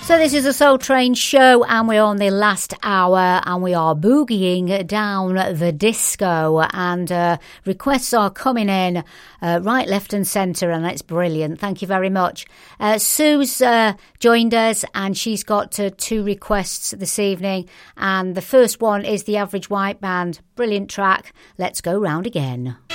So this is a Soul Train show, and we're on the last hour, and we are boogieing down the disco, and requests are coming in right, left and centre, and that's brilliant. Thank you very much. Sue's joined us, and she's got 2 requests this evening, and the first one is the Average White Band. Brilliant track. Let's go round again.